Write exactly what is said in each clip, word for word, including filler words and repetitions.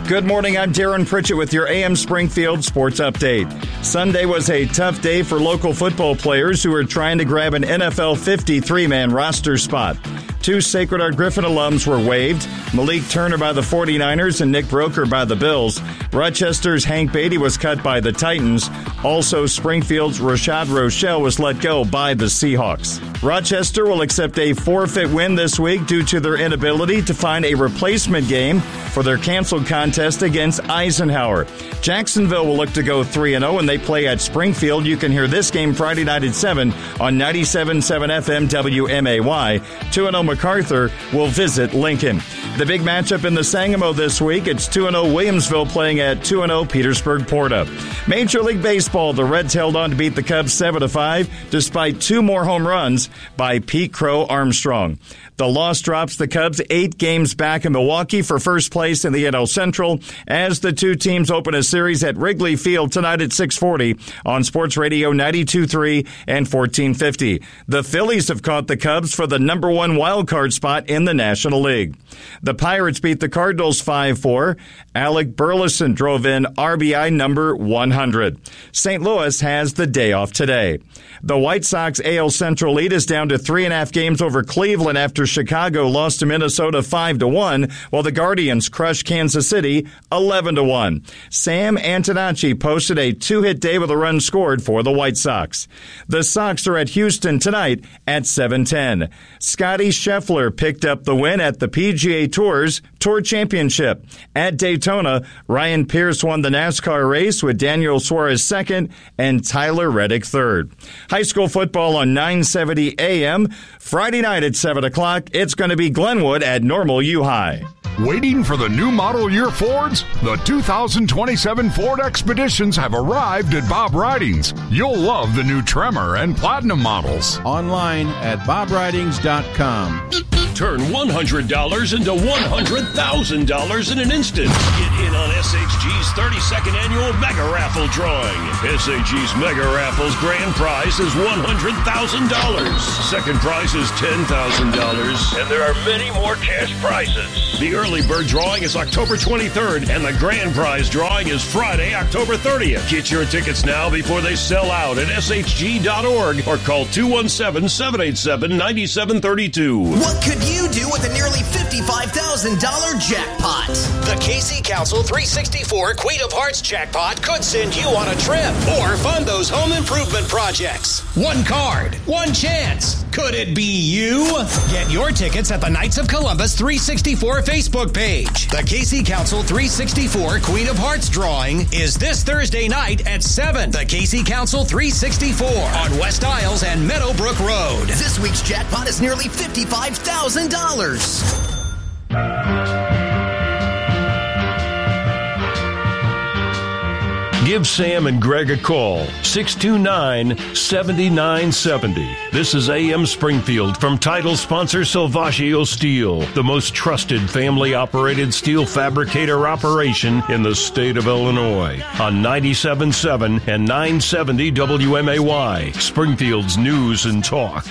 Good morning, I'm Darren Pritchett with your A M Springfield Sports Update. Sunday was a tough day for local football players who were trying to grab an N F L fifty-three man roster spot. Two Sacred Heart Griffin alums were waived, Malik Turner by the forty-niners and Nick Broker by the Bills. Rochester's Hank Beatty was cut by the Titans. Also, Springfield's Rashad Rochelle was let go by the Seahawks. Rochester will accept a forfeit win this week due to their inability to find a replacement game for their canceled contest against Eisenhower. Jacksonville will look to go three and oh when they play at Springfield. You can hear this game Friday night at seven on ninety-seven point seven F M W M A Y. two and oh MacArthur will visit Lincoln. The big matchup in the Sangamo this week, it's two and oh Williamsville playing at two and oh Petersburg Porta. Major League Baseball, the Reds held on to beat the Cubs seven to five despite two more home runs by Pete Crow Armstrong. The loss drops the Cubs eight games back in Milwaukee for first place in the N L Central as the two teams open a series at Wrigley Field tonight at six forty on Sports Radio ninety-two point three and fourteen fifty. The Phillies have caught the Cubs for the number one wild card spot in the National League. The Pirates beat the Cardinals five four. Alec Burleson drove in R B I number one hundred. Saint Louis has the day off today. The White Sox A L Central lead is down to three and a half games over Cleveland after Chicago lost to Minnesota five to one, while the Guardians crushed Kansas City eleven to one. Sam Antonacci posted a two-hit day with a run scored for the White Sox. The Sox are at Houston tonight at seven ten. Scotty Scheffler picked up the win at the P G A Tour's Tour Championship. At Daytona, Ryan Pierce won the NASCAR race with Daniel Suarez second and Tyler Reddick third. High school football on nine seventy A M. Friday night at seven o'clock. It's going to be Glenwood at Normal U-High. Waiting for the new model year Fords? The two thousand twenty-seven Ford Expeditions have arrived at Bob Ridings. You'll love the new Tremor and Platinum models. Online at bob ridings dot com. Turn one hundred dollars into one hundred thousand dollars in an instant. Get in on S H G's thirty-second annual Mega Raffle drawing. S H G's Mega Raffle's grand prize is one hundred thousand dollars. Second prize is ten thousand dollars. And there are many more cash prizes. The early bird drawing is October twenty-third, and the grand prize drawing is Friday, October thirtieth. Get your tickets now before they sell out at S H G dot org or call two one seven, seven eight seven, nine seven three two. What could you do with a nearly fifty-five thousand dollars jackpot? The K C Council three sixty-four Queen of Hearts jackpot could send you on a trip or fund those home improvement projects. One card, one chance. Could it be you? Get your tickets at the Knights of Columbus three sixty-four Facebook page. The K C Council three sixty-four Queen of Hearts drawing is this Thursday night at seven. The K C Council three sixty-four on West Isles and Meadowbrook Road. This week's jackpot is nearly fifty-five thousand dollars. Give Sam and Greg a call, six two nine, seven nine seven zero. This is A M Springfield from title sponsor Salvaggio Steel, the most trusted family-operated steel fabricator operation in the state of Illinois. On ninety-seven point seven and nine seventy W M A Y, Springfield's News and Talk.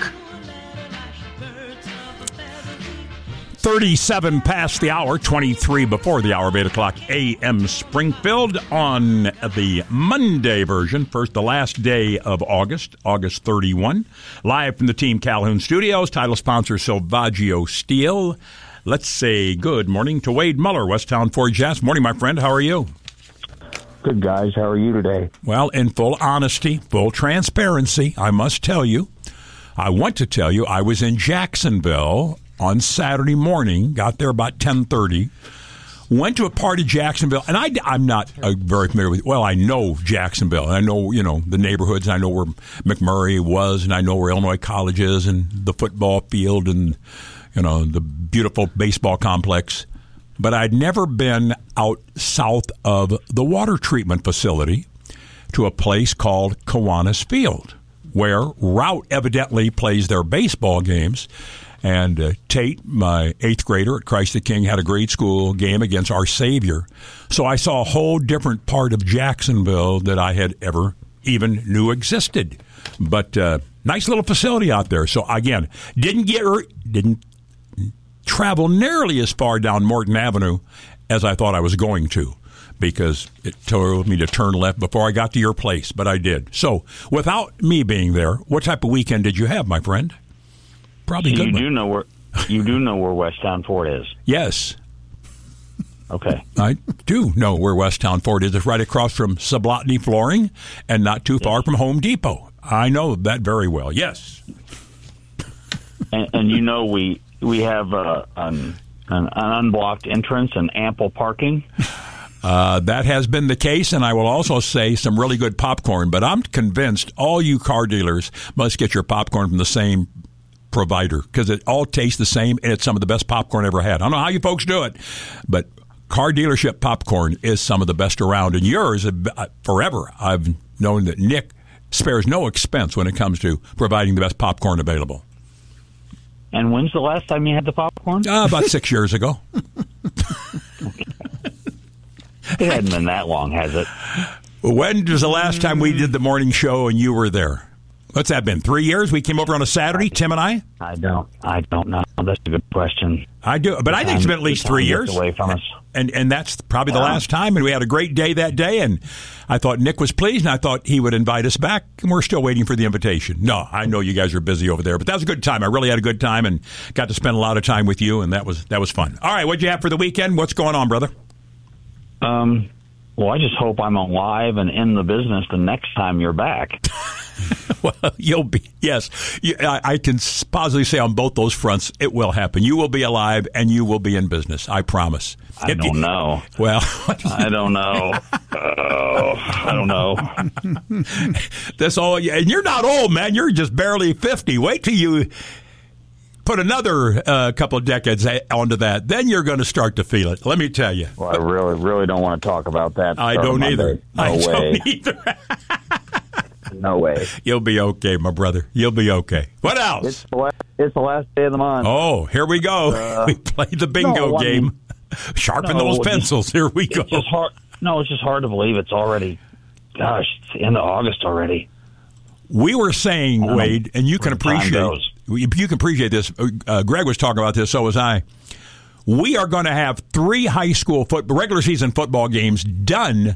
thirty-seven past the hour, twenty-three before the hour of eight o'clock A M Springfield on the Monday version, first the last day of August, August thirty-first. Live from the Team Calhoun Studios, title sponsor Salvaggio Steel. Let's say good morning to Wade Muller, Westtown Ford Jazz. Morning, my friend. How are you? Good, guys. How are you today? Well, in full honesty, full transparency, I must tell you, I want to tell you I was in Jacksonville on Saturday morning, got there about ten thirty, went to a party in Jacksonville, and I, I'm not uh, very familiar with, well, I know Jacksonville, and I know, you know, the neighborhoods, and I know where McMurray was, and I know where Illinois College is, and the football field, and, you know, the beautiful baseball complex, but I'd never been out south of the water treatment facility to a place called Kiwanis Field, where Route evidently plays their baseball games. And uh, Tate, my eighth grader at Christ the King, had a grade school game against Our Savior. So I saw a whole different part of Jacksonville that I had ever even knew existed. But uh, nice little facility out there. So, again, didn't get didn't travel nearly as far down Morton Avenue as I thought I was going to, because it told me to turn left before I got to your place, but I did. So, without me being there, what type of weekend did you have, my friend? Probably So good you one. do know where you do know where Westtown Ford is. Yes, Okay. I do know where Westtown Ford is. It's right across from Sublotny Flooring and not too far from Home Depot. I know that very well. Yes. And, and you know we we have uh, an, an unblocked entrance and ample parking. Uh, that has been the case, and I will also say some really good popcorn. But I'm convinced all you car dealers must get your popcorn from the same provider, because it all tastes the same, and it's some of the best popcorn I ever had. I don't know how you folks do it, but car dealership popcorn is some of the best around. And yours, uh, forever, I've known that Nick spares no expense when it comes to providing the best popcorn available. And when's the last time you had the popcorn? Uh, about six years ago. It hadn't been that long, has it? When was the last time we did the morning show and you were there? What's that been? Three years? We came over on a Saturday, Tim and I? I don't. I don't know. That's a good question. I do, but I think it's been at least three years. Away from us. And and that's probably the last time. And we had a great day that day. And I thought Nick was pleased, and I thought he would invite us back. And we're still waiting for the invitation. No, I know you guys are busy over there, but that was a good time. I really had a good time and got to spend a lot of time with you, and that was that was fun. All right, what'd you have for the weekend? What's going on, brother? Um. Well, I just hope I'm alive and in the business the next time you're back. Well, you'll be, yes. You, I, I can positively say on both those fronts, it will happen. You will be alive and you will be in business. I promise. I If don't you, know. Well, I don't know. Oh, I don't know. That's all. And you're not old, man. You're just barely fifty. Wait till you put another uh, couple of decades onto that. Then you're going to start to feel it. Let me tell you. Well, I really, really don't want to talk about that. I Start don't Monday. either. No I way. don't either. No way. You'll be okay, my brother. You'll be okay. What else? It's the last, it's the last day of the month. Oh, here we go. Uh, we played the bingo no, I game. mean- Sharpen No, those it's just- pencils. Here we go. It's just hard. No, it's just hard to believe it's already. Gosh, it's the end of August already. We were saying, don't Wade, know and you can where time appreciate goes. you can appreciate this. Uh, Greg was talking about this, so was I. We are going to have three high school foot, regular season football games done